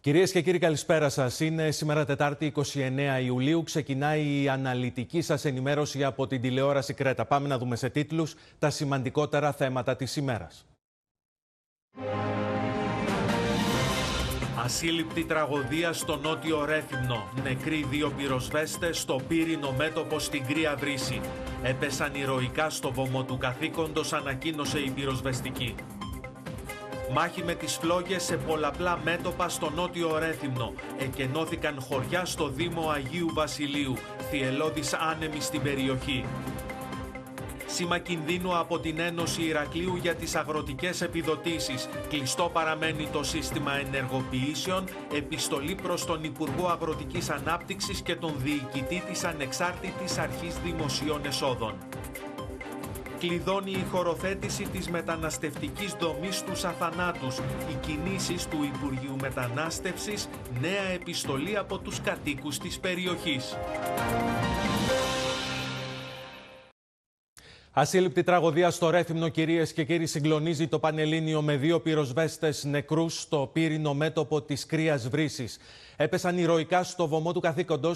Κυρίες και κύριοι, καλησπέρα σας. Είναι σήμερα Τετάρτη 29 Ιουλίου. Ξεκινάει η αναλυτική σας ενημέρωση από την τηλεόραση Κρέτα. Πάμε να δούμε σε τίτλους τα σημαντικότερα θέματα της ημέρας. Ασύλληπτη τραγωδία στο νότιο Ρέθυμνο. Νεκροί 2 πυροσβέστες στο πύρινο μέτωπο στην Κρία Βρύση. Έπεσαν ηρωικά στο βωμό του καθήκοντος, ανακοίνωσε η πυροσβεστική. Μάχη με τις φλόγες σε πολλαπλά μέτωπα στο νότιο Ρέθυμνο. Εκενώθηκαν χωριά στο Δήμο Αγίου Βασιλείου. Θυελλώδης άνεμοι στην περιοχή. Σήμα κινδύνου από την Ένωση Ηρακλείου για τις αγροτικές επιδοτήσεις. Κλειστό παραμένει το σύστημα ενεργοποιήσεων. Επιστολή προς τον Υπουργό Αγροτικής Ανάπτυξης και τον Διοικητή της Ανεξάρτητης Αρχής Δημοσίων Εσόδων. Κλειδώνει η χωροθέτηση της μεταναστευτικής δομής στους αθανάτους. Οι κινήσεις του Υπουργείου Μετανάστευσης, νέα επιστολή από τους κατοίκους της περιοχής. Ασύλληπτη τραγωδία στο Ρέθυμνο, κυρίες και κύριοι, συγκλονίζει το Πανελλήνιο με 2 πυροσβέστες νεκρούς στο πύρινο μέτωπο της Κρίας Βρύσης. Έπεσαν ηρωικά στο βωμό του καθήκοντος,